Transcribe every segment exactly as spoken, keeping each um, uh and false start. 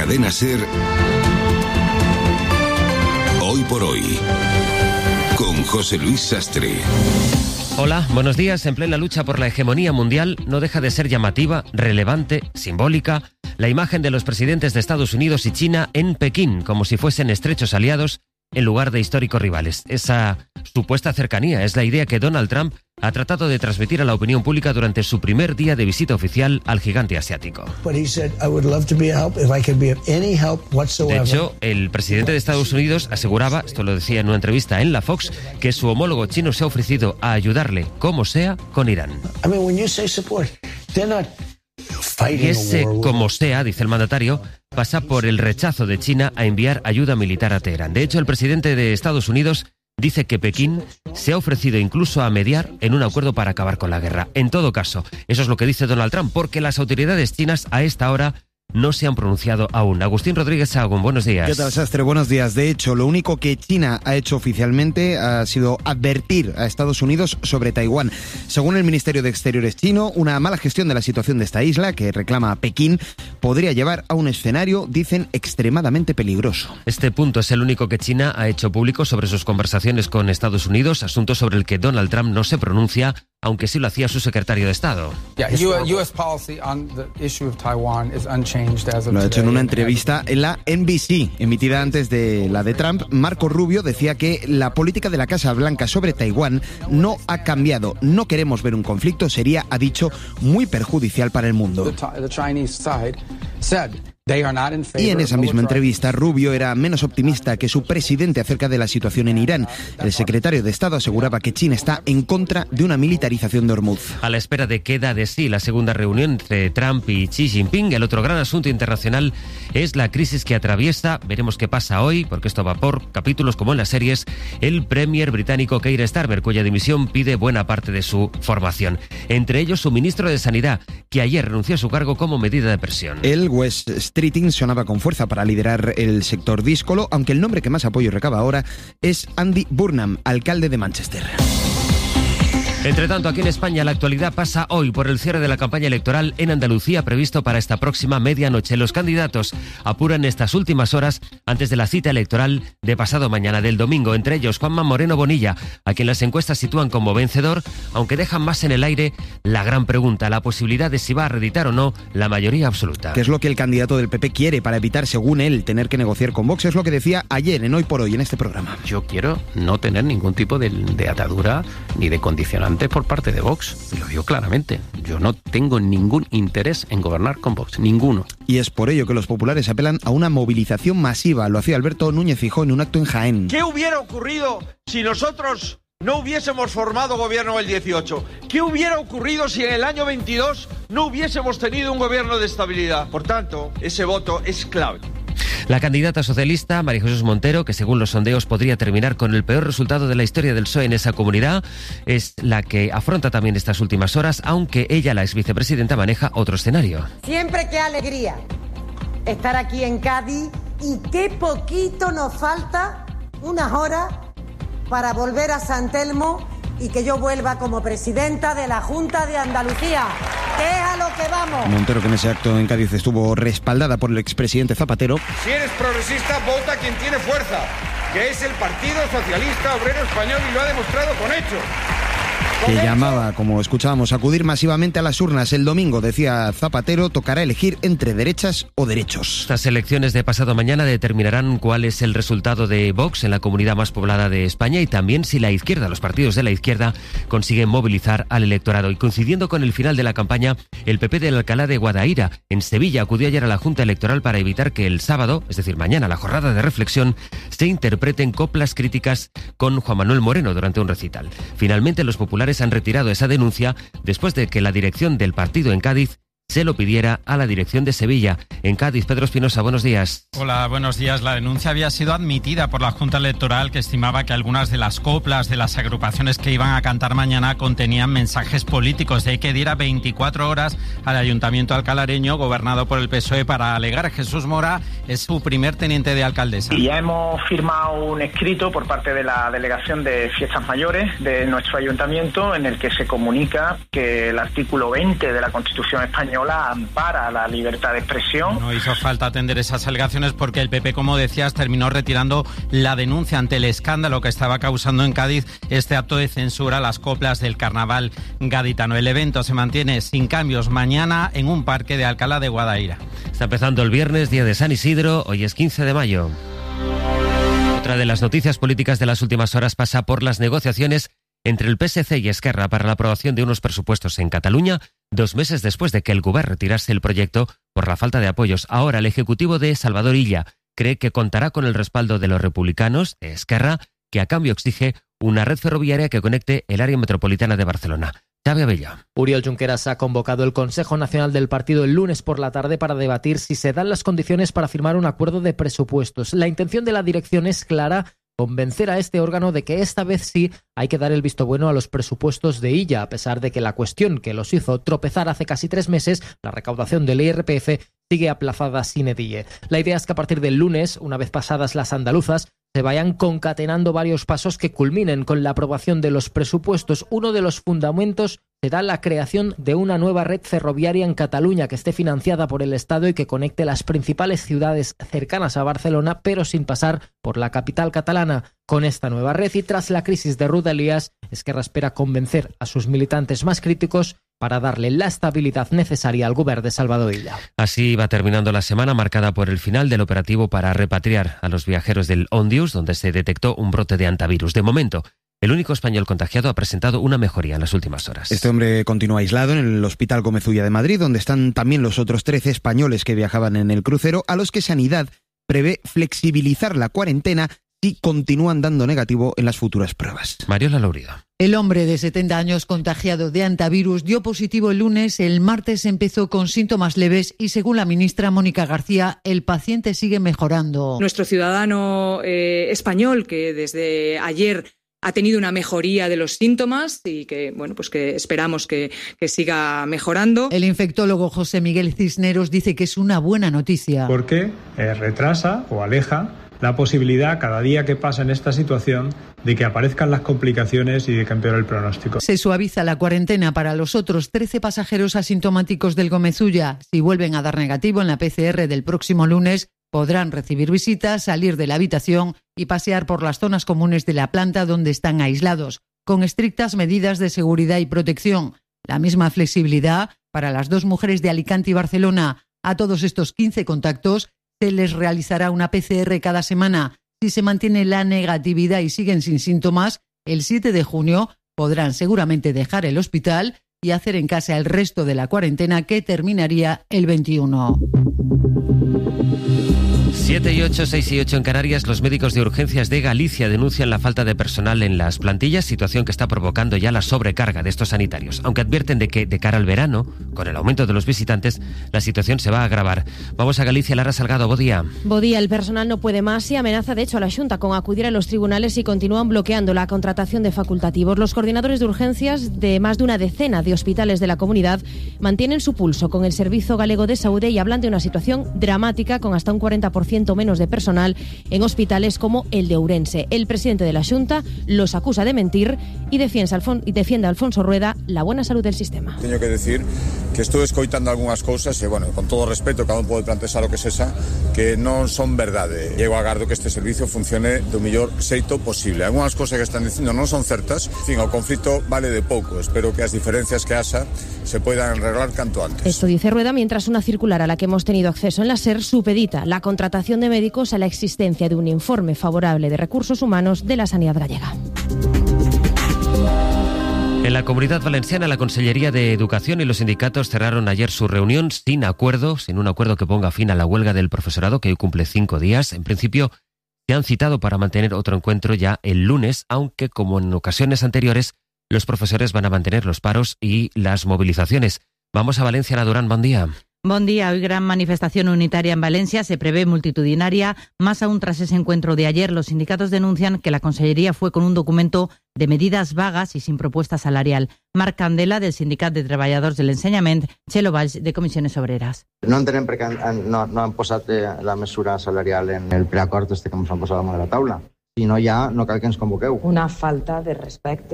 Cadena SER, Hoy por Hoy, con José Luis Sastre. Hola, buenos días. En plena lucha por la hegemonía mundial, no deja de ser llamativa, relevante, simbólica, la imagen de los presidentes de Estados Unidos y China en Pekín, como si fuesen estrechos aliados en lugar de históricos rivales. Esa supuesta cercanía es la idea que Donald Trump ha tratado de transmitir a la opinión pública durante su primer día de visita oficial al gigante asiático. De hecho, el presidente de Estados Unidos aseguraba, esto lo decía en una entrevista en la Fox, que su homólogo chino se ha ofrecido a ayudarle, como sea, con Irán. Y ese como sea, dice el mandatario, pasa por el rechazo de China a enviar ayuda militar a Teherán. De hecho, el presidente de Estados Unidos dice que Pekín se ha ofrecido incluso a mediar en un acuerdo para acabar con la guerra. En todo caso, eso es lo que dice Donald Trump, porque las autoridades chinas a esta hora no se han pronunciado aún. Agustín Rodríguez Sahagún, buenos días. ¿Qué tal, Sastre? Buenos días. De hecho, lo único que China ha hecho oficialmente ha sido advertir a Estados Unidos sobre Taiwán. Según el Ministerio de Exteriores chino, una mala gestión de la situación de esta isla, que reclama a Pekín, podría llevar a un escenario, dicen, extremadamente peligroso. Este punto es el único que China ha hecho público sobre sus conversaciones con Estados Unidos, asunto sobre el que Donald Trump no se pronuncia, aunque sí lo hacía su secretario de Estado. Lo ha hecho en una entrevista en la N B C, emitida antes de la de Trump. Marco Rubio decía que la política de la Casa Blanca sobre Taiwán no ha cambiado. No queremos ver un conflicto, sería, ha dicho, muy perjudicial para el mundo. Y en esa misma entrevista, Rubio era menos optimista que su presidente acerca de la situación en Irán. El secretario de Estado aseguraba que China está en contra de una militarización de Hormuz. A la espera de que da de sí la segunda reunión entre Trump y Xi Jinping, el otro gran asunto internacional es la crisis que atraviesa, veremos qué pasa hoy, porque esto va por capítulos como en las series, el premier británico Keir Starmer, cuya dimisión pide buena parte de su formación. Entre ellos su ministro de Sanidad, que ayer renunció a su cargo como medida de presión. El West Streeting sonaba con fuerza para liderar el sector díscolo, aunque el nombre que más apoyo recaba ahora es Andy Burnham, alcalde de Manchester. Entre tanto, aquí en España la actualidad pasa hoy por el cierre de la campaña electoral en Andalucía previsto para esta próxima medianoche. Los candidatos apuran estas últimas horas antes de la cita electoral de pasado mañana del domingo. Entre ellos, Juanma Moreno Bonilla, a quien las encuestas sitúan como vencedor, aunque dejan más en el aire la gran pregunta, la posibilidad de si va a reeditar o no la mayoría absoluta. ¿Qué es lo que el candidato del P P quiere para evitar, según él, tener que negociar con Vox? Es lo que decía ayer en Hoy por Hoy, en este programa. Yo quiero no tener ningún tipo de, de atadura ni de condicionante por parte de Vox, y lo digo claramente. Yo no tengo ningún interés en gobernar con Vox, ninguno. Y es por ello que los populares apelan a una movilización masiva. Lo hacía Alberto Núñez Feijóo en un acto en Jaén. ¿Qué hubiera ocurrido si nosotros no hubiésemos formado gobierno el dieciocho? ¿Qué hubiera ocurrido si en el año veintidós no hubiésemos tenido un gobierno de estabilidad? Por tanto, ese voto es clave. La candidata socialista, María Jesús Montero, que según los sondeos podría terminar con el peor resultado de la historia del P S O E en esa comunidad, es la que afronta también estas últimas horas, aunque ella, la exvicepresidenta, maneja otro escenario. Siempre qué alegría estar aquí en Cádiz y qué poquito nos falta, unas horas, para volver a San Telmo y que yo vuelva como presidenta de la Junta de Andalucía, que es a lo que vamos. Montero, que en ese acto en Cádiz estuvo respaldada por el expresidente Zapatero. Si eres progresista, vota quien tiene fuerza, que es el Partido Socialista Obrero Español, y lo ha demostrado con hechos. Que llamaba, como escuchábamos, a acudir masivamente a las urnas. El domingo, decía Zapatero, tocará elegir entre derechas o derechos. Estas elecciones de pasado mañana determinarán cuál es el resultado de Vox en la comunidad más poblada de España y también si la izquierda, los partidos de la izquierda, consiguen movilizar al electorado. Y coincidiendo con el final de la campaña, el P P de Alcalá de Guadaira, en Sevilla, acudió ayer a la Junta Electoral para evitar que el sábado, es decir, mañana, la jornada de reflexión, se interpreten coplas críticas con Juan Manuel Moreno durante un recital. Finalmente, los populares han retirado esa denuncia después de que la dirección del partido en Cádiz se lo pidiera a la dirección de Sevilla. En Cádiz, Pedro Espinosa, buenos días. Hola, buenos días. La denuncia había sido admitida por la Junta Electoral, que estimaba que algunas de las coplas de las agrupaciones que iban a cantar mañana contenían mensajes políticos. De ahí que diera veinticuatro horas al Ayuntamiento alcalareño, gobernado por el P S O E, para alegar. Jesús Mora es su primer teniente de alcaldesa. Y ya hemos firmado un escrito por parte de la Delegación de Fiestas Mayores de nuestro Ayuntamiento, en el que se comunica que el artículo veinte de la Constitución española española ampara la libertad de expresión. No hizo falta atender esas alegaciones porque el P P, como decías, terminó retirando la denuncia ante el escándalo que estaba causando en Cádiz este acto de censura a las coplas del carnaval gaditano. El evento se mantiene sin cambios mañana en un parque de Alcalá de Guadaira. Está empezando el viernes, día de San Isidro, hoy es quince de mayo. Otra de las noticias políticas de las últimas horas pasa por las negociaciones entre el P S C y Esquerra para la aprobación de unos presupuestos en Cataluña, dos meses después de que el Govern retirase el proyecto por la falta de apoyos. Ahora el Ejecutivo de Salvador Illa cree que contará con el respaldo de los republicanos, de Esquerra, que a cambio exige una red ferroviaria que conecte el área metropolitana de Barcelona. Xavi Abella. Oriol Junqueras ha convocado el Consejo Nacional del Partido el lunes por la tarde para debatir si se dan las condiciones para firmar un acuerdo de presupuestos. La intención de la dirección es clara: convencer a este órgano de que esta vez sí hay que dar el visto bueno a los presupuestos de Illa, a pesar de que la cuestión que los hizo tropezar hace casi tres meses, la recaudación del I R P F, sigue aplazada sine die. La idea es que a partir del lunes, una vez pasadas las andaluzas, se vayan concatenando varios pasos que culminen con la aprobación de los presupuestos. Uno de los fundamentos será la creación de una nueva red ferroviaria en Cataluña que esté financiada por el Estado y que conecte las principales ciudades cercanas a Barcelona, pero sin pasar por la capital catalana. Con esta nueva red y tras la crisis de Rodalies, Esquerra espera convencer a sus militantes más críticos para darle la estabilidad necesaria al Govern de Salvador Illa. Así va terminando la semana marcada por el final del operativo para repatriar a los viajeros del Ondius, donde se detectó un brote de antivirus. De momento, el único español contagiado ha presentado una mejoría en las últimas horas. Este hombre continúa aislado en el Hospital Gómez Ulla de Madrid, donde están también los otros trece españoles que viajaban en el crucero, a los que Sanidad prevé flexibilizar la cuarentena si continúan dando negativo en las futuras pruebas. Mariola Laurida. El hombre de setenta años contagiado de antivirus dio positivo el lunes. El martes empezó con síntomas leves y, según la ministra Mónica García, el paciente sigue mejorando. Nuestro ciudadano eh, español, que desde ayer ha tenido una mejoría de los síntomas y que, bueno, pues que esperamos que, que siga mejorando. El infectólogo José Miguel Cisneros dice que es una buena noticia. Porque eh, retrasa o aleja la posibilidad, cada día que pasa en esta situación, de que aparezcan las complicaciones y de que empeore el pronóstico. Se suaviza la cuarentena para los otros trece pasajeros asintomáticos del Gómez Ulla. Si vuelven a dar negativo en la P C R del próximo lunes, podrán recibir visitas, salir de la habitación y pasear por las zonas comunes de la planta donde están aislados, con estrictas medidas de seguridad y protección. La misma flexibilidad para las dos mujeres de Alicante y Barcelona. A todos estos quince contactos se les realizará una P C R cada semana. Si se mantiene la negatividad y siguen sin síntomas, el siete de junio podrán seguramente dejar el hospital y hacer en casa el resto de la cuarentena, que terminaría el veintiuno. siete y ocho, seis y ocho en Canarias. Los médicos de urgencias de Galicia denuncian la falta de personal en las plantillas, situación que está provocando ya la sobrecarga de estos sanitarios, aunque advierten de que de cara al verano, con el aumento de los visitantes, la situación se va a agravar. Vamos a Galicia. Lara Salgado, bo día. Bo día. El personal no puede más y amenaza de hecho a la Xunta con acudir a los tribunales y continúan bloqueando la contratación de facultativos. Los coordinadores de urgencias de más de una decena de hospitales de la comunidad mantienen su pulso con el Servicio Galego de Saúde y hablan de una situación dramática con hasta un cuarenta por ciento menos de personal en hospitales como el de Ourense. El presidente de la Xunta los acusa de mentir y defiende, Alfon- y defiende a Alfonso Rueda la buena salud del sistema. Teño que decir que estou escoitando algunhas cousas e, bueno, con todo respeto, cada un pode plantexar o que sexa, que non son verdade. Eu agardo que este servicio funcione do mellor xeito posible. Algunhas cousas que están dicindo non son certas. En fin, o conflito vale de pouco. Espero que as diferencias que haxa se poidan arreglar canto antes. Esto dice Rueda mientras una circular a la que hemos tenido acceso en la SER supedita la contratación de médicos a la existencia de un informe favorable de recursos humanos de la sanidad gallega. En la Comunidad Valenciana, la Consellería de Educación y los sindicatos cerraron ayer su reunión sin acuerdo, sin un acuerdo que ponga fin a la huelga del profesorado, que hoy cumple cinco días. En principio, se han citado para mantener otro encuentro ya el lunes, aunque, como en ocasiones anteriores, los profesores van a mantener los paros y las movilizaciones. Vamos a Valencia, Ana Durán, buen día. Buen día. Hoy gran manifestación unitaria en Valencia, se prevé multitudinaria, más aún tras ese encuentro de ayer. Los sindicatos denuncian que la Consellería fue con un documento de medidas vagas y sin propuesta salarial. Marc Candela, del Sindicat de Treballadors de l'Ensenyament, Txelo Valls, de Comissiones Obreras. No entenem perquè han, no, no han posat la mesura salarial en el preacord este que ens han posat damunt de la taula. Si no hi ha, no cal que ens convoqueu. Una falta de respecte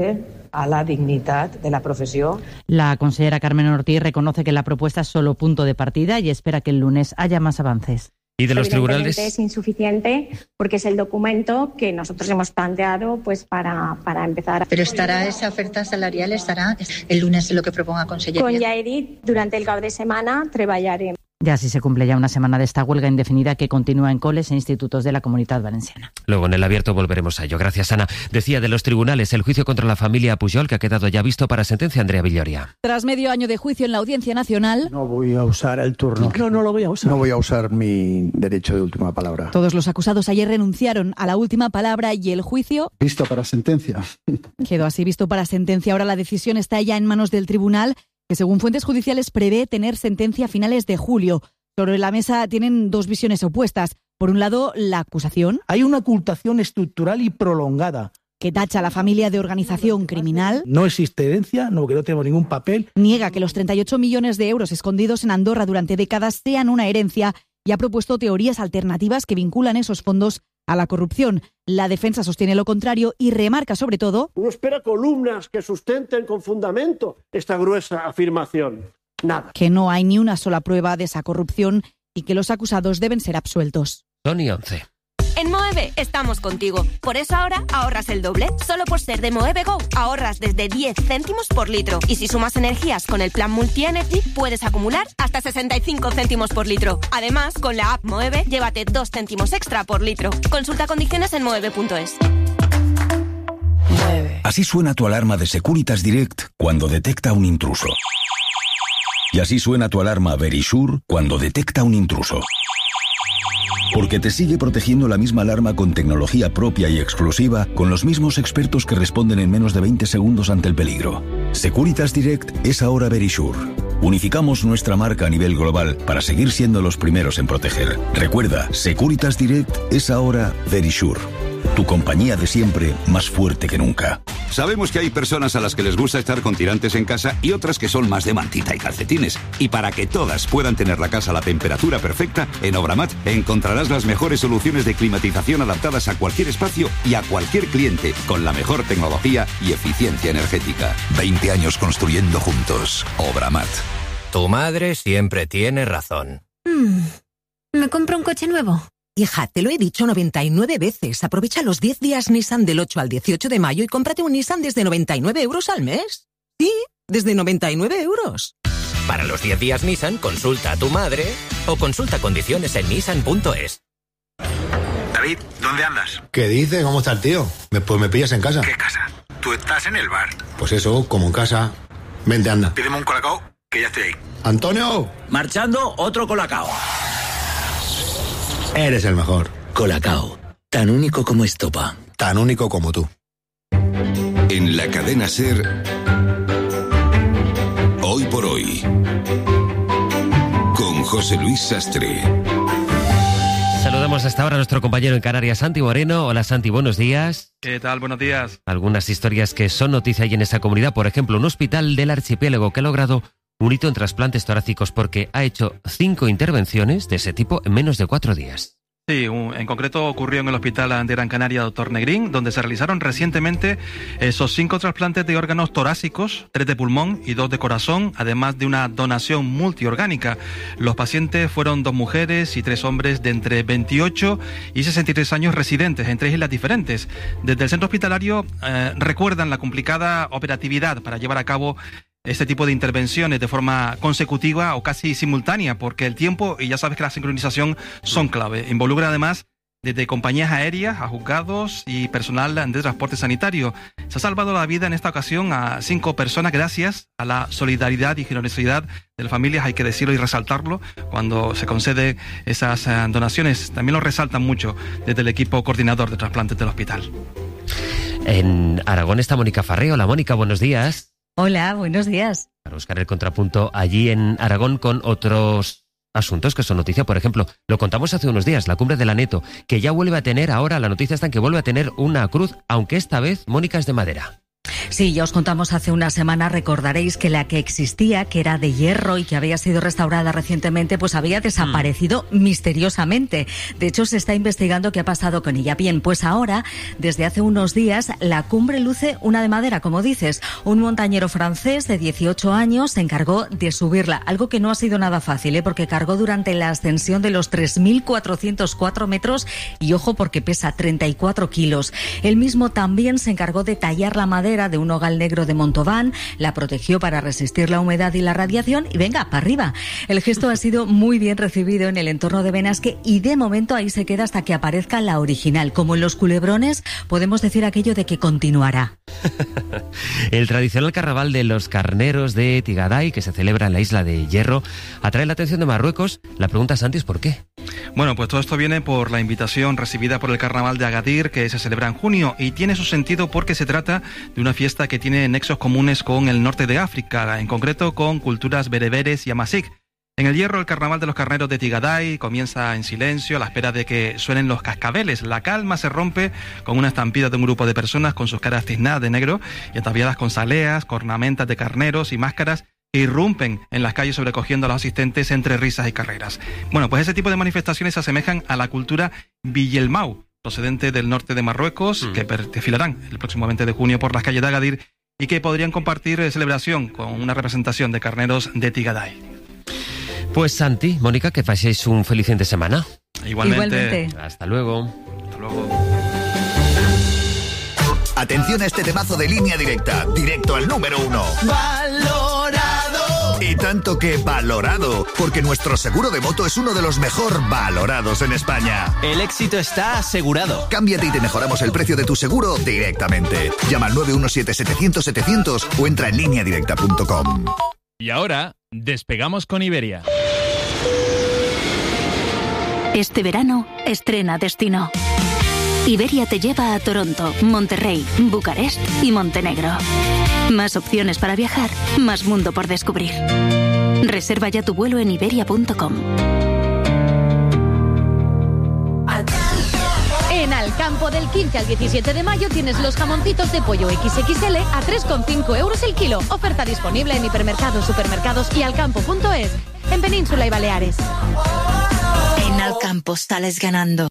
a la dignidad de la profesión. La consellera Carmen Ortiz reconoce que la propuesta es solo punto de partida y espera que el lunes haya más avances. Y de los tribunales es insuficiente porque es el documento que nosotros hemos planteado pues para, para empezar. Pero estará esa oferta salarial, estarà el lunes en lo que proponga Conselleria. Con ja he dit, durante el cap de setmana treballarem. Ya así se cumple ya una semana de esta huelga indefinida que continúa en coles e institutos de la Comunitat Valenciana. Luego en el abierto volveremos a ello. Gracias, Ana. Decía de los tribunales, el juicio contra la familia Pujol, que ha quedado ya visto para sentencia. Andrea Villoria. Tras medio año de juicio en la Audiencia Nacional... No voy a usar el turno. No, no lo voy a usar. No voy a usar mi derecho de última palabra. Todos los acusados ayer renunciaron a la última palabra y el juicio... Visto para sentencia. Quedó así visto para sentencia. Ahora la decisión está ya en manos del tribunal, que según fuentes judiciales prevé tener sentencia a finales de julio. Sobre la mesa tienen dos visiones opuestas. Por un lado, la acusación. Hay una ocultación estructural y prolongada. Que tacha a la familia de organización criminal. No existe herencia, no, que no tenemos ningún papel. Niega que los treinta y ocho millones de euros escondidos en Andorra durante décadas sean una herencia y ha propuesto teorías alternativas que vinculan esos fondos a la corrupción. La defensa sostiene lo contrario y remarca sobre todo... Uno espera columnas que sustenten con fundamento esta gruesa afirmación. Nada. Que no hay ni una sola prueba de esa corrupción y que los acusados deben ser absueltos. Tony once. En Moeve estamos contigo. Por eso ahora ahorras el doble. Solo por ser de Moeve Go ahorras desde diez céntimos por litro. Y si sumas energías con el plan Multi Energy, puedes acumular hasta sesenta y cinco céntimos por litro. Además, con la app Moeve, llévate dos céntimos extra por litro. Consulta condiciones en moeve punto es. Así suena tu alarma de Securitas Direct cuando detecta un intruso. Y así suena tu alarma Verisure cuando detecta un intruso. Porque te sigue protegiendo la misma alarma con tecnología propia y exclusiva, con los mismos expertos que responden en menos de veinte segundos ante el peligro. Securitas Direct es ahora Verisure. Unificamos nuestra marca a nivel global para seguir siendo los primeros en proteger. Recuerda, Securitas Direct es ahora Verisure. Tu compañía de siempre, más fuerte que nunca. Sabemos que hay personas a las que les gusta estar con tirantes en casa y otras que son más de mantita y calcetines. Y para que todas puedan tener la casa a la temperatura perfecta, en Obramat encontrarás las mejores soluciones de climatización adaptadas a cualquier espacio y a cualquier cliente, con la mejor tecnología y eficiencia energética. veinte años construyendo juntos. Obramat. Tu madre siempre tiene razón. Mm, ¿Me compro un coche nuevo? Hija, te lo he dicho noventa y nueve veces. Aprovecha los diez días Nissan del ocho al dieciocho de mayo y cómprate un Nissan desde noventa y nueve euros al mes. Sí, desde noventa y nueve euros. Para los diez días Nissan, consulta a tu madre o consulta condiciones en nissan punto es. David, ¿dónde andas? ¿Qué dice? ¿Cómo está el tío? Pues me pillas en casa. ¿Qué casa? Tú estás en el bar. Pues eso, como en casa. Vente, anda. Pídeme un colacao, que ya estoy ahí. ¡Antonio! Marchando, otro colacao. Eres el mejor. Colacao, tan único como estopa. Tan único como tú. En la cadena SER, Hoy por Hoy, con José Luis Sastre. Saludamos hasta ahora a nuestro compañero en Canarias, Santi Moreno. Hola Santi, buenos días. ¿Qué tal? Buenos días. Algunas historias que son noticia ahí en esa comunidad. Por ejemplo, un hospital del archipiélago que ha logrado un hito en trasplantes torácicos porque ha hecho cinco intervenciones de ese tipo en menos de cuatro días. Sí, en concreto ocurrió en el Hospital de Gran Canaria Doctor Negrín, donde se realizaron recientemente esos cinco trasplantes de órganos torácicos, tres de pulmón y dos de corazón, además de una donación multiorgánica. Los pacientes fueron dos mujeres y tres hombres de entre veintiocho y sesenta y tres años residentes en tres islas diferentes. Desde el centro hospitalario eh, recuerdan la complicada operatividad para llevar a cabo este tipo de intervenciones de forma consecutiva o casi simultánea, porque el tiempo y ya sabes que la sincronización son clave. Involucra además desde compañías aéreas a juzgados y personal de transporte sanitario. Se ha salvado la vida en esta ocasión a cinco personas gracias a la solidaridad y generosidad de las familias, hay que decirlo y resaltarlo, cuando se conceden esas donaciones. También lo resaltan mucho desde el equipo coordinador de trasplantes del hospital. En Aragón está Mónica Farré. Hola Mónica, buenos días. Hola, buenos días. Para buscar el contrapunto allí en Aragón con otros asuntos que son noticia. Por ejemplo, lo contamos hace unos días, la cumbre de la Neto, que ya vuelve a tener, ahora la noticia está en que vuelve a tener una cruz, aunque esta vez, Mónica, es de madera. Sí, ya os contamos hace una semana, recordaréis que la que existía, que era de hierro y que había sido restaurada recientemente, pues había desaparecido mm. misteriosamente. De hecho, se está investigando qué ha pasado con ella. Bien, pues ahora, desde hace unos días, la cumbre luce una de madera, como dices. Un montañero francés de dieciocho años se encargó de subirla, algo que no ha sido nada fácil, ¿eh? Porque cargó durante la ascensión de los tres mil cuatrocientos cuatro metros y, ojo, porque pesa treinta y cuatro kilos. Él mismo también se encargó de tallar la madera de un nogal negro de Montauban, la protegió para resistir la humedad y la radiación y venga, para arriba. El gesto ha sido muy bien recibido en el entorno de Benasque y de momento ahí se queda hasta que aparezca la original. Como en los culebrones, podemos decir aquello de que continuará. El tradicional carnaval de los carneros de Tigaday, que se celebra en la isla de Hierro, atrae la atención de Marruecos. La pregunta, Santi, es ¿por qué? Bueno, pues todo esto viene por la invitación recibida por el carnaval de Agadir, que se celebra en junio, y tiene su sentido porque se trata de una fiesta que tiene nexos comunes con el norte de África, en concreto con culturas bereberes y amasik. En el Hierro, el carnaval de los carneros de Tigaday comienza en silencio a la espera de que suenen los cascabeles. La calma se rompe con una estampida de un grupo de personas con sus caras tiznadas de negro y ataviadas con saleas, cornamentas de carneros y máscaras que irrumpen en las calles sobrecogiendo a los asistentes entre risas y carreras. Bueno, pues ese tipo de manifestaciones se asemejan a la cultura Villemau, procedente del norte de Marruecos, mm. que desfilarán el próximo veinte de junio por las calles de Agadir y que podrían compartir celebración con una representación de carneros de Tigaday. Pues Santi, Mónica, que paséis un feliz fin de semana. Igualmente. Igualmente. Hasta luego. Hasta luego. Atención a este temazo de Línea Directa, directo al número uno. ¡Valorado! Y tanto que valorado, porque nuestro seguro de moto es uno de los mejor valorados en España. El éxito está asegurado. Cámbiate y te mejoramos el precio de tu seguro directamente. Llama al nueve uno siete setecientos setecientos o entra en línea directa punto com. Y ahora, despegamos con Iberia. Este verano, estrena destino. Iberia te lleva a Toronto, Monterrey, Bucarest y Montenegro. Más opciones para viajar, más mundo por descubrir. Reserva ya tu vuelo en iberia punto com. En Alcampo, del quince al diecisiete de mayo tienes los jamoncitos de pollo equis equis ele a tres coma cinco euros el kilo. Oferta disponible en hipermercados, supermercados y alcampo punto es, en Península y Baleares. En Alcampo sales ganando.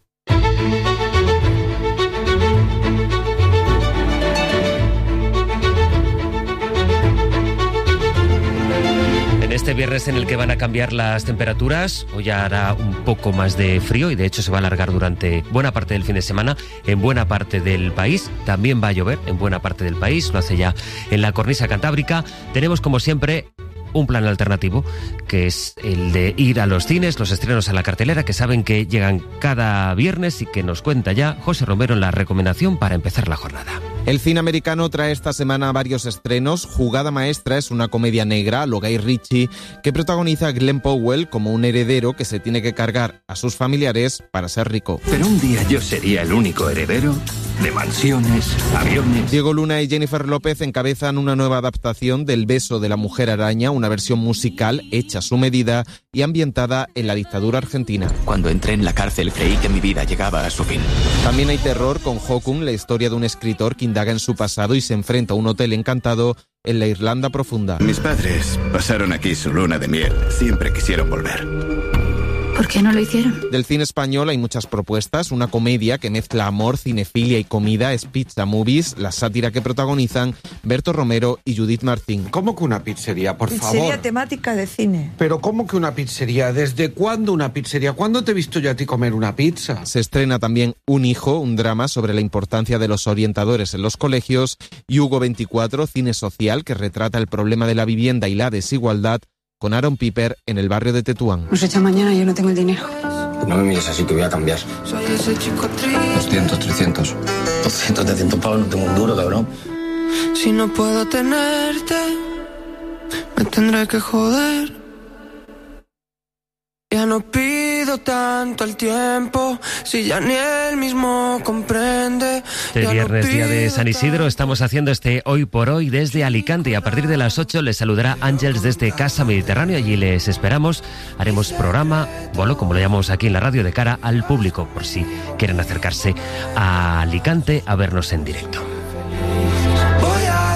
Este viernes en el que van a cambiar las temperaturas, hoy hará un poco más de frío y de hecho se va a alargar durante buena parte del fin de semana en buena parte del país. También va a llover en buena parte del país, lo hace ya en la cornisa cantábrica. Tenemos como siempre un plan alternativo, que es el de ir a los cines, los estrenos a la cartelera, que saben que llegan cada viernes y que nos cuenta ya José Romero en la recomendación para empezar la jornada. El cine americano trae esta semana varios estrenos. Jugada Maestra es una comedia negra, lo Guy Ritchie, que protagoniza a Glenn Powell como un heredero que se tiene que cargar a sus familiares para ser rico. Pero un día yo sería el único heredero de mansiones, aviones... Diego Luna y Jennifer López encabezan una nueva adaptación del Beso de la Mujer Araña, una versión musical hecha a su medida y ambientada en la dictadura argentina. Cuando entré en la cárcel creí que mi vida llegaba a su fin. También hay terror con Hokun, la historia de un escritor que indaga en su pasado y se enfrenta a un hotel encantado en la Irlanda profunda. Mis padres pasaron aquí su luna de miel. Siempre quisieron volver. ¿Por qué no lo hicieron? Del cine español hay muchas propuestas. Una comedia que mezcla amor, cinefilia y comida es Pizza Movies, la sátira que protagonizan Berto Romero y Judith Martín. ¿Cómo que una pizzería, por pizzería favor? Pizzería temática de cine. ¿Pero cómo que una pizzería? ¿Desde cuándo una pizzería? ¿Cuándo te he visto yo a ti comer una pizza? Se estrena también Un hijo, un drama sobre la importancia de los orientadores en los colegios, y Hugo veinticuatro, cine social que retrata el problema de la vivienda y la desigualdad, con Aaron Piper en el barrio de Tetuán. Nos echa mañana y yo no tengo el dinero. No me mires así, que voy a cambiar. Soy ese chico triste. doscientos, trescientos. doscientos, trescientos pavos, no tengo un duro, cabrón. Si no puedo tenerte, me tendré que joder. Ya no pido tanto el tiempo, si ya ni él mismo comprende. Este viernes, no día de San Isidro, estamos haciendo este Hoy por Hoy desde Alicante y a partir de las ocho les saludará Ángels desde Casa Mediterráneo. Allí les esperamos. Haremos programa, bueno, como lo llamamos aquí en la radio, de cara al público, por si quieren acercarse a Alicante a vernos en directo. Voy a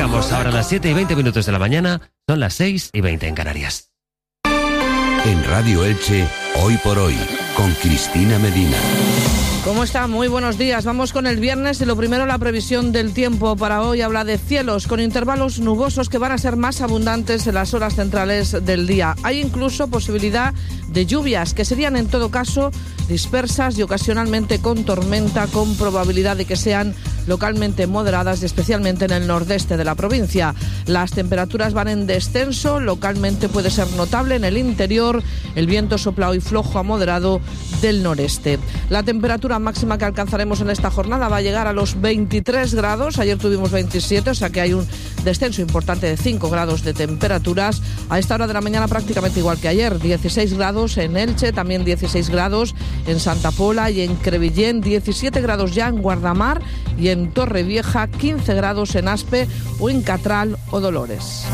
Arrancamos ahora a las siete y veinte minutos de la mañana, son las seis y veinte en Canarias. En Radio Elche, Hoy por Hoy, con Cristina Medina. ¿Cómo está? Muy buenos días. Vamos con el viernes y lo primero, la previsión del tiempo para hoy habla de cielos con intervalos nubosos que van a ser más abundantes en las horas centrales del día. Hay incluso posibilidad de lluvias que serían en todo caso dispersas y ocasionalmente con tormenta, con probabilidad de que sean localmente moderadas y especialmente en el nordeste de la provincia. Las temperaturas van en descenso, localmente puede ser notable en el interior, el viento sopla hoy flojo a moderado del noreste. La temperatura máxima que alcanzaremos en esta jornada va a llegar a los veintitrés grados, ayer tuvimos veintisiete, o sea que hay un descenso importante de cinco grados de temperaturas. A esta hora de la mañana prácticamente igual que ayer, dieciséis grados en Elche, también dieciséis grados en Santa Pola y en Crevillén, diecisiete grados ya en Guardamar y en Torrevieja, quince grados en Aspe o en Catral o Dolores.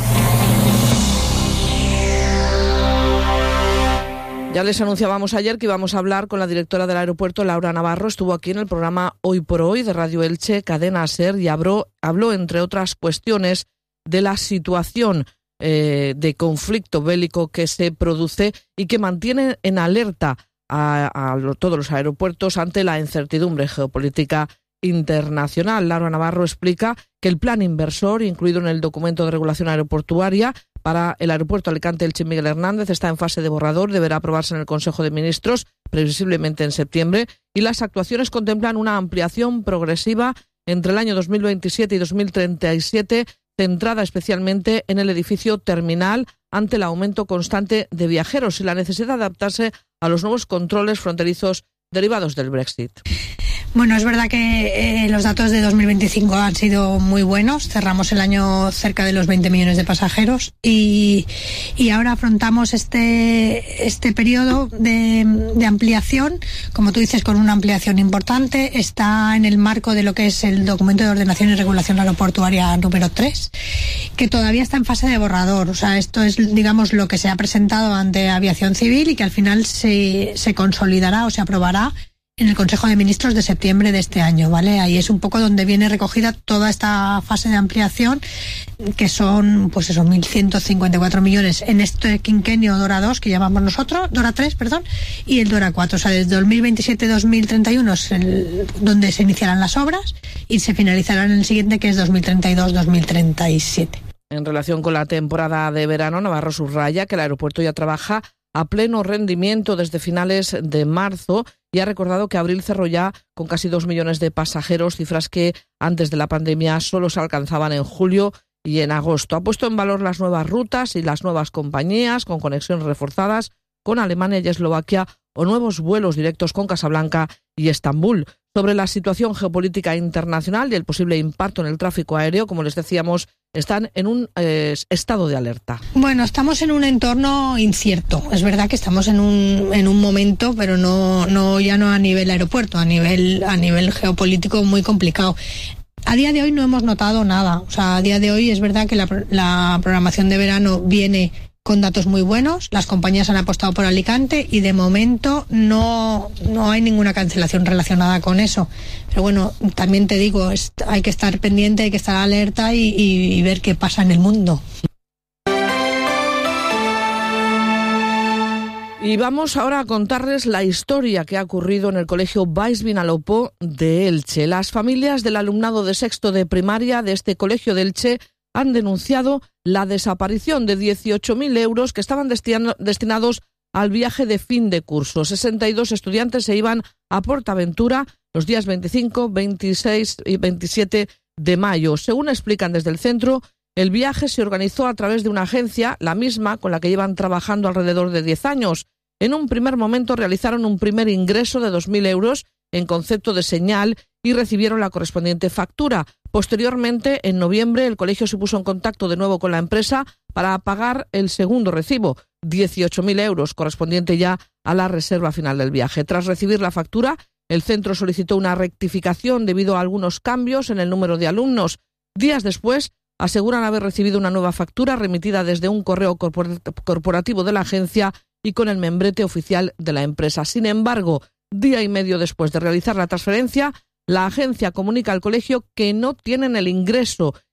Ya les anunciábamos ayer que íbamos a hablar con la directora del aeropuerto, Laura Navarro. Estuvo aquí en el programa Hoy por Hoy de Radio Elche, Cadena SER, y habló, habló entre otras cuestiones, de la situación eh, de conflicto bélico que se produce y que mantiene en alerta a, a lo, todos los aeropuertos ante la incertidumbre geopolítica internacional. Laura Navarro explica que el plan inversor, incluido en el documento de regulación aeroportuaria, para el aeropuerto Alicante Elche Miguel Hernández está en fase de borrador, deberá aprobarse en el Consejo de Ministros, previsiblemente en septiembre, y las actuaciones contemplan una ampliación progresiva entre el año dos mil veintisiete y dos mil treinta y siete, centrada especialmente en el edificio terminal ante el aumento constante de viajeros y la necesidad de adaptarse a los nuevos controles fronterizos derivados del Brexit. Bueno, es verdad que eh, los datos de dos mil veinticinco han sido muy buenos. Cerramos el año cerca de los veinte millones de pasajeros y, y ahora afrontamos este, este periodo de, de ampliación, como tú dices, con una ampliación importante. Está en el marco de lo que es el documento de ordenación y regulación aeroportuaria número tres, que todavía está en fase de borrador. O sea, esto es, digamos, lo que se ha presentado ante Aviación Civil y que al final se, se consolidará o se aprobará en el Consejo de Ministros de septiembre de este año, ¿vale? Ahí es un poco donde viene recogida toda esta fase de ampliación, que son, pues eso, mil ciento cincuenta y cuatro millones en este quinquenio DORA dos, que llamamos nosotros, DORA tres, perdón, y el DORA cuatro. O sea, desde dos mil veintisiete a dos mil treinta y uno es el, donde se iniciarán las obras y se finalizarán en el siguiente, que es dos mil treinta y dos a dos mil treinta y siete. En relación con la temporada de verano, Navarro subraya que el aeropuerto ya trabaja a pleno rendimiento desde finales de marzo y ha recordado que abril cerró ya con casi dos millones de pasajeros, cifras que antes de la pandemia solo se alcanzaban en julio y en agosto. Ha puesto en valor las nuevas rutas y las nuevas compañías con conexiones reforzadas con Alemania y Eslovaquia o nuevos vuelos directos con Casablanca y Estambul. Sobre la situación geopolítica internacional y el posible impacto en el tráfico aéreo, como les decíamos, están en un eh, estado de alerta. Bueno, estamos en un entorno incierto. Es verdad que estamos en un en un momento, pero no no ya no a nivel aeropuerto, a nivel a nivel geopolítico muy complicado. A día de hoy no hemos notado nada. O sea, a día de hoy es verdad que la, la programación de verano viene con datos muy buenos, las compañías han apostado por Alicante y de momento no, no hay ninguna cancelación relacionada con eso. Pero bueno, también te digo, es, hay que estar pendiente, hay que estar alerta y, y, y ver qué pasa en el mundo. Y vamos ahora a contarles la historia que ha ocurrido en el colegio Baix Vinalopó de Elche. Las familias del alumnado de sexto de primaria de este colegio de Elche han denunciado la desaparición de dieciocho mil euros que estaban destin- destinados al viaje de fin de curso. sesenta y dos estudiantes se iban a Portaventura los días veinticinco, veintiséis y veintisiete de mayo. Según explican desde el centro, el viaje se organizó a través de una agencia, la misma con la que llevan trabajando alrededor de diez años. En un primer momento realizaron un primer ingreso de dos mil euros en concepto de señal y recibieron la correspondiente factura. Posteriormente, en noviembre, el colegio se puso en contacto de nuevo con la empresa para pagar el segundo recibo, dieciocho mil euros, correspondiente ya a la reserva final del viaje. Tras recibir la factura, el centro solicitó una rectificación debido a algunos cambios en el número de alumnos. Días después, aseguran haber recibido una nueva factura remitida desde un correo corporativo de la agencia y con el membrete oficial de la empresa. Sin embargo, día y medio después de realizar la transferencia, la agencia comunica al colegio que no tienen el ingreso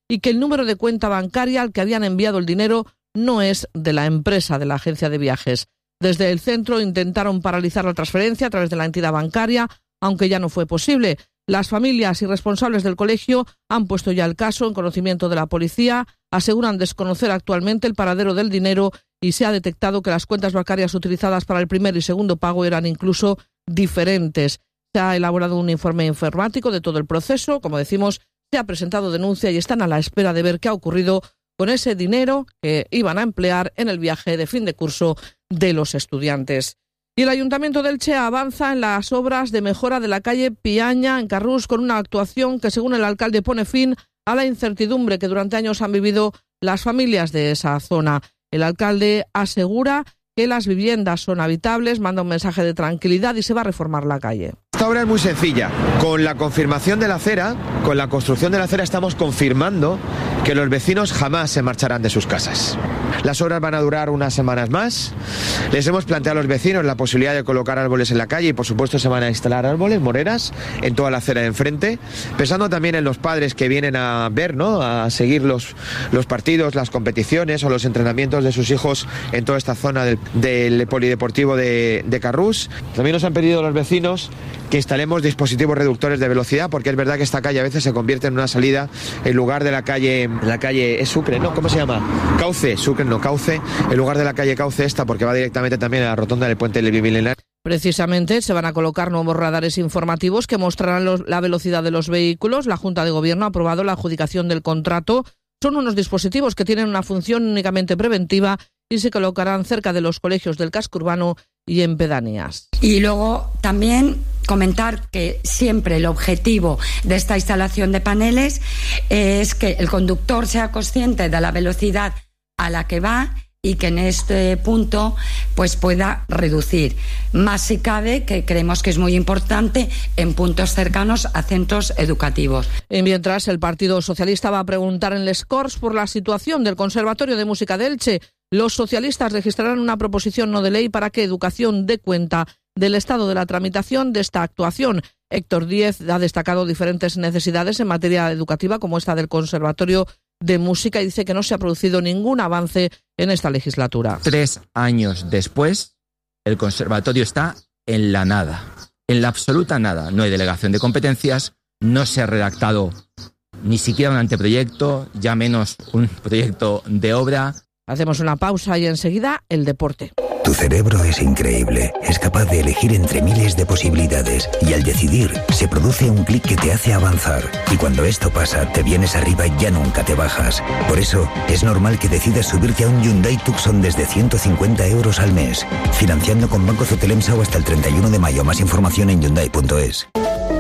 y que el número de cuenta bancaria al que habían enviado el dinero no es de la empresa, de la agencia de viajes. Desde el centro intentaron paralizar la transferencia a través de la entidad bancaria, aunque ya no fue posible. Las familias y responsables del colegio han puesto ya el caso en conocimiento de la policía, aseguran desconocer actualmente el paradero del dinero y se ha detectado que las cuentas bancarias utilizadas para el primer y segundo pago eran incluso diferentes. Se ha elaborado un informe informático de todo el proceso, como decimos, se ha presentado denuncia y están a la espera de ver qué ha ocurrido con ese dinero que iban a emplear en el viaje de fin de curso de los estudiantes. Y el Ayuntamiento de Elche avanza en las obras de mejora de la calle Piaña, en Carrús, con una actuación que, según el alcalde, pone fin a la incertidumbre que durante años han vivido las familias de esa zona. El alcalde asegura que las viviendas son habitables, manda un mensaje de tranquilidad y se va a reformar la calle. Esta obra es muy sencilla. Con la confirmación de la acera, con la construcción de la acera, estamos confirmando que los vecinos jamás se marcharán de sus casas. Las obras van a durar unas semanas más. Les hemos planteado a los vecinos la posibilidad de colocar árboles en la calle y, por supuesto, se van a instalar árboles, moreras, en toda la acera de enfrente, pensando también en los padres que vienen a ver, ¿no?, a seguir los, los partidos, las competiciones o los entrenamientos de sus hijos en toda esta zona del, del polideportivo de, de Carrús. También nos han pedido los vecinos que instalemos dispositivos reductores de velocidad, porque es verdad que esta calle a veces se convierte en una salida en lugar de la calle, la calle es Sucre, ¿no? ¿Cómo se llama? Cauce, Sucre, no, Cauce, en lugar de la calle Cauce esta, porque va directamente también a la rotonda del puente Levi Milenar. Precisamente se van a colocar nuevos radares informativos que mostrarán los, la velocidad de los vehículos. La Junta de Gobierno ha aprobado la adjudicación del contrato. Son unos dispositivos que tienen una función únicamente preventiva y se colocarán cerca de los colegios del casco urbano y en pedanías. Y luego también comentar que siempre el objetivo de esta instalación de paneles es que el conductor sea consciente de la velocidad a la que va y que en este punto pues pueda reducir. Más si cabe, que creemos que es muy importante en puntos cercanos a centros educativos. Y mientras, el Partido Socialista va a preguntar en Les Corts por la situación del Conservatorio de Música de Elche. Los socialistas registrarán una proposición no de ley para que Educación dé cuenta del estado de la tramitación de esta actuación. Héctor Díez ha destacado diferentes necesidades en materia educativa, como esta del Conservatorio de Música, y dice que no se ha producido ningún avance en esta legislatura. Tres años después, el conservatorio está en la nada, en la absoluta nada. No hay delegación de competencias, no se ha redactado ni siquiera un anteproyecto, ya menos un proyecto de obra. Hacemos una pausa y enseguida el deporte. Tu cerebro es increíble, es capaz de elegir entre miles de posibilidades y al decidir se produce un clic que te hace avanzar. Y cuando esto pasa, te vienes arriba y ya nunca te bajas. Por eso, es normal que decidas subirte a un Hyundai Tucson desde ciento cincuenta euros al mes, financiando con Banco Cetelemsa o hasta el treinta y uno de mayo. Más información en Hyundai punto es.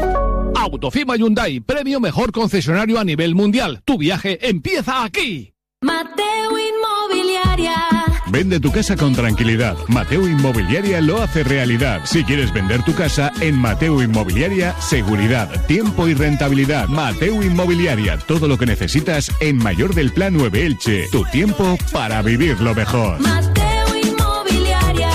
Autofima Hyundai, premio mejor concesionario a nivel mundial. Tu viaje empieza aquí. Mateo Inmobiliaria. Vende tu casa con tranquilidad. Mateo Inmobiliaria lo hace realidad. Si quieres vender tu casa, en Mateo Inmobiliaria, seguridad, tiempo y rentabilidad. Mateo Inmobiliaria, todo lo que necesitas en Mayor del Plan nueve Elche. Tu tiempo para vivirlo mejor. Mateo Inmobiliaria.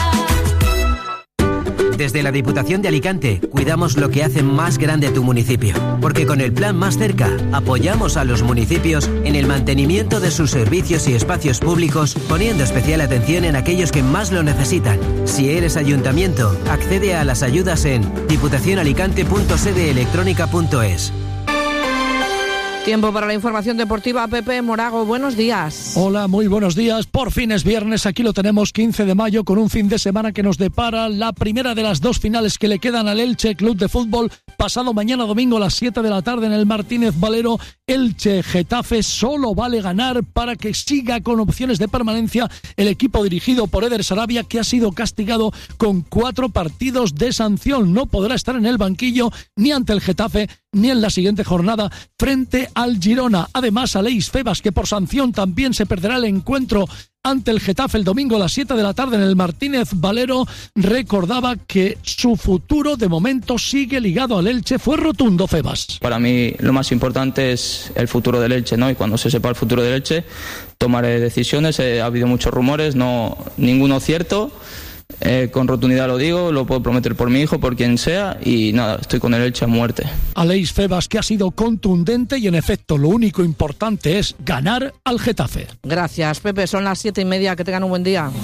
Desde la Diputación de Alicante cuidamos lo que hace más grande tu municipio, porque con el Plan Más Cerca apoyamos a los municipios en el mantenimiento de sus servicios y espacios públicos, poniendo especial atención en aquellos que más lo necesitan. Si eres ayuntamiento, accede a las ayudas en diputación alicante punto sede electrónica punto es. Tiempo para la información deportiva. Pepe Morago, buenos días. Hola, muy buenos días. Por fin es viernes, aquí lo tenemos, quince de mayo, con un fin de semana que nos depara la primera de las dos finales que le quedan al Elche Club de Fútbol. Pasado mañana domingo a las siete de la tarde en el Martínez Valero, Elche-Getafe. Solo vale ganar para que siga con opciones de permanencia el equipo dirigido por Eder Sarabia, que ha sido castigado con cuatro partidos de sanción. No podrá estar en el banquillo ni ante el Getafe ni en la siguiente jornada frente al Girona. Además, Aleix Febas, que por sanción también se perderá el encuentro ante el Getafe el domingo a las siete de la tarde en el Martínez Valero, recordaba que su futuro de momento sigue ligado al Elche. Fue rotundo, Febas. Para mí lo más importante es el futuro del Elche, ¿no? Y cuando se sepa el futuro del Elche tomaré decisiones. Eh, ha habido muchos rumores, no ninguno cierto. Eh, con rotundidad lo digo, lo puedo prometer por mi hijo, por quien sea, y nada, estoy con el Elche a muerte. Aleix Febas, que ha sido contundente y en efecto lo único importante es ganar al Getafe. Gracias, Pepe. Son las siete y media. Que tengan un buen día.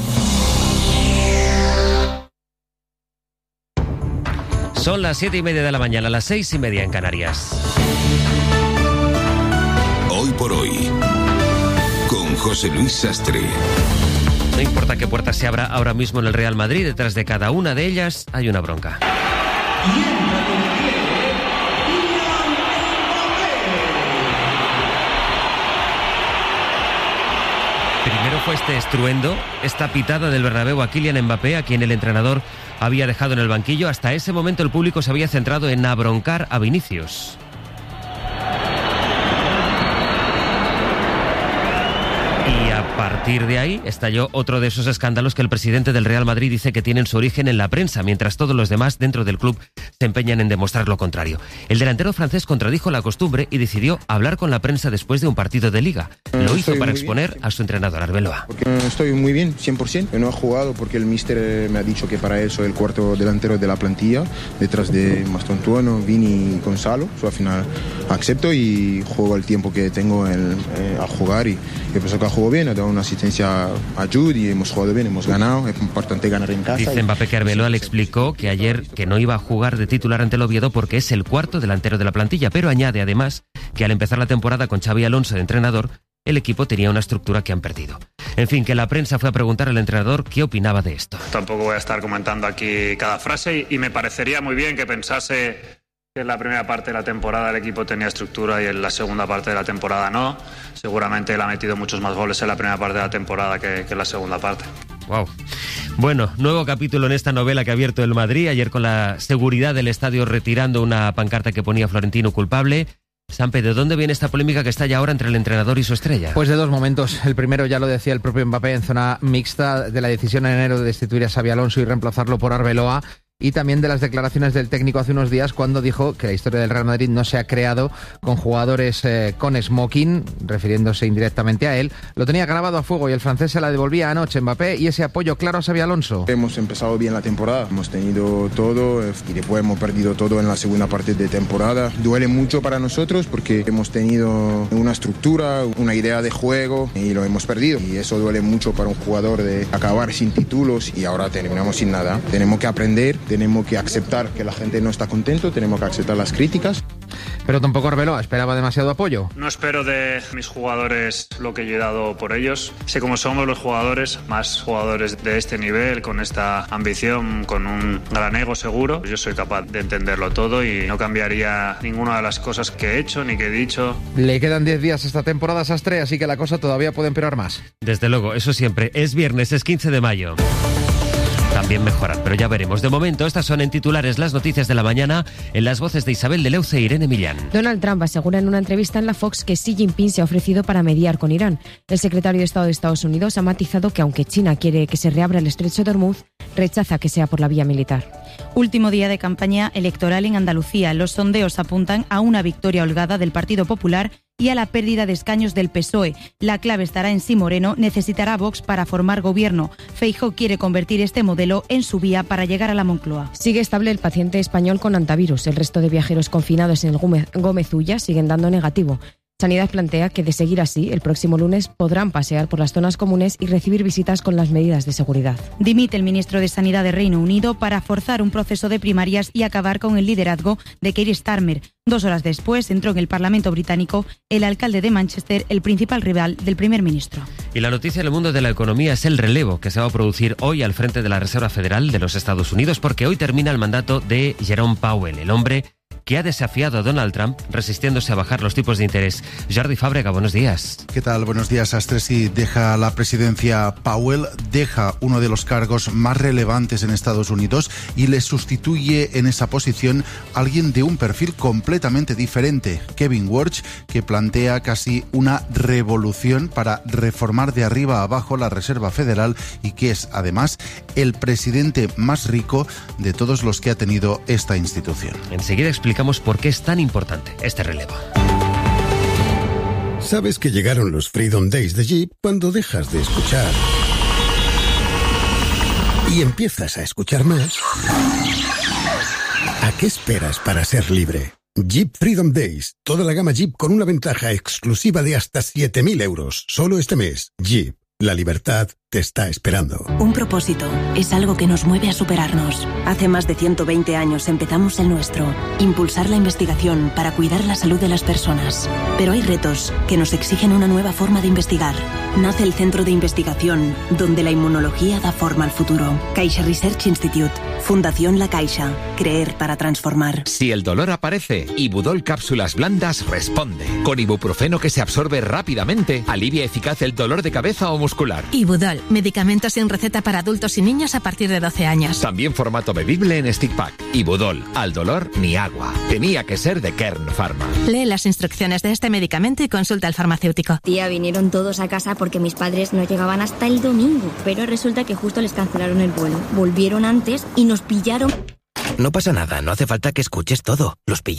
Son las siete y media de la mañana, las seis y media en Canarias. Hoy por hoy, con José Luis Sastre. No importa qué puerta se abra ahora mismo en el Real Madrid, detrás de cada una de ellas hay una bronca. Primero fue este estruendo, esta pitada del Bernabéu a Kylian Mbappé, a quien el entrenador había dejado en el banquillo. Hasta ese momento el público se había centrado en abroncar a Vinicius. Y a partir de ahí estalló otro de esos escándalos que el presidente del Real Madrid dice que tienen su origen en la prensa, mientras todos los demás dentro del club se empeñan en demostrar lo contrario. El delantero francés contradijo la costumbre y decidió hablar con la prensa después de un partido de Liga. Lo hizo para exponer a su entrenador Arbeloa. Porque estoy muy bien, cien por ciento. No he jugado porque el míster me ha dicho que para él soy el cuarto delantero de la plantilla, detrás de Mastontuono, Vini y Gonzalo. So, al final acepto y juego el tiempo que tengo en, eh, a jugar y he pensado que ha jugado bien, ha dado una asistencia a Jude y hemos jugado bien, hemos ganado, es importante ganar en casa. Dice Mbappé que Arbeloa le explicó que ayer que no iba a jugar de titular ante el Oviedo porque es el cuarto delantero de la plantilla, pero añade además que al empezar la temporada con Xabi Alonso de entrenador, el equipo tenía una estructura que han perdido. En fin, que la prensa fue a preguntar al entrenador qué opinaba de esto. Tampoco voy a estar comentando aquí cada frase y, y me parecería muy bien que pensase que en la primera parte de la temporada el equipo tenía estructura y en la segunda parte de la temporada no. Seguramente él ha metido muchos más goles en la primera parte de la temporada que, que en la segunda parte. Wow. Bueno, nuevo capítulo en esta novela que ha abierto el Madrid, ayer con la seguridad del estadio retirando una pancarta que ponía Florentino culpable. Sampe, ¿de dónde viene esta polémica que está ya ahora entre el entrenador y su estrella? Pues de dos momentos. El primero, ya lo decía el propio Mbappé, en zona mixta, de la decisión en enero de destituir a Xabi Alonso y reemplazarlo por Arbeloa. Y también de las declaraciones del técnico hace unos días cuando dijo que la historia del Real Madrid no se ha creado con jugadores eh, con smoking, refiriéndose indirectamente a él. Lo tenía grabado a fuego y el francés se la devolvía anoche Mbappé y ese apoyo claro a Xabi Alonso. Hemos empezado bien la temporada, hemos tenido todo y después hemos perdido todo en la segunda parte de temporada. Duele mucho para nosotros porque hemos tenido una estructura, una idea de juego y lo hemos perdido. Y eso duele mucho para un jugador de acabar sin títulos y ahora terminamos sin nada. Tenemos que aprender. Tenemos que aceptar que la gente no está contento, tenemos que aceptar las críticas. Pero tampoco Arbeloa esperaba demasiado apoyo. No espero de mis jugadores lo que yo he dado por ellos. Sé cómo somos los jugadores, más jugadores de este nivel, con esta ambición, con un gran ego seguro. Yo soy capaz de entenderlo todo y no cambiaría ninguna de las cosas que he hecho ni que he dicho. Le quedan diez días esta temporada, Sastre, así que la cosa todavía puede empeorar más. Desde luego, eso siempre. Es viernes, es quince de mayo. También mejoran, pero ya veremos. De momento, estas son en titulares las noticias de la mañana en las voces de Isabel de Leuce e Irene Millán. Donald Trump asegura en una entrevista en la Fox que Xi Jinping se ha ofrecido para mediar con Irán. El secretario de Estado de Estados Unidos ha matizado que aunque China quiere que se reabra el estrecho de Hormuz, rechaza que sea por la vía militar. Último día de campaña electoral en Andalucía. Los sondeos apuntan a una victoria holgada del Partido Popular y a la pérdida de escaños del P S O E. La clave estará en si Moreno necesitará Vox para formar gobierno. Feijóo quiere convertir este modelo en su vía para llegar a la Moncloa. Sigue estable el paciente español con antivirus. El resto de viajeros confinados en el Gómez Ulla siguen dando negativo. Sanidad plantea que, de seguir así, el próximo lunes podrán pasear por las zonas comunes y recibir visitas con las medidas de seguridad. Dimite el ministro de Sanidad de Reino Unido para forzar un proceso de primarias y acabar con el liderazgo de Keir Starmer. Dos horas después entró en el Parlamento británico el alcalde de Manchester, el principal rival del primer ministro. Y la noticia en el mundo de la economía es el relevo que se va a producir hoy al frente de la Reserva Federal de los Estados Unidos, porque hoy termina el mandato de Jerome Powell, el hombre que ha desafiado a Donald Trump resistiéndose a bajar los tipos de interés. Jordi Fábrega, buenos días. ¿Qué tal? Buenos días, Sastre. Sí, deja la presidencia Powell, deja uno de los cargos más relevantes en Estados Unidos y le sustituye en esa posición alguien de un perfil completamente diferente, Kevin Warsh, que plantea casi una revolución para reformar de arriba a abajo la Reserva Federal y que es, además, el presidente más rico de todos los que ha tenido esta institución. Enseguida explicamos por qué es tan importante este relevo. Sabes que llegaron los Freedom Days de Jeep cuando dejas de escuchar y empiezas a escuchar más, ¿a qué esperas para ser libre? Jeep Freedom Days. Toda la gama Jeep con una ventaja exclusiva de hasta siete mil euros. Solo este mes. Jeep. La libertad te está esperando. Un propósito es algo que nos mueve a superarnos. Hace más de ciento veinte años empezamos el nuestro. Impulsar la investigación para cuidar la salud de las personas. Pero hay retos que nos exigen una nueva forma de investigar. Nace el Centro de Investigación, donde la inmunología da forma al futuro. Caixa Research Institute. Fundación La Caixa. Creer para transformar. Si el dolor aparece, Ibudol Cápsulas Blandas responde. Con ibuprofeno que se absorbe rápidamente, alivia eficaz el dolor de cabeza o muscular. Ibudol, medicamento sin receta para adultos y niños a partir de doce años. También formato bebible en stick pack. Ibudol, al dolor ni agua. Tenía que ser de Kern Pharma. Lee las instrucciones de este medicamento y consulta al farmacéutico. Tía, vinieron todos a casa porque mis padres no llegaban hasta el domingo, pero resulta que justo les cancelaron el vuelo. Volvieron antes y nos pillaron. No pasa nada, no hace falta que escuches todo. Los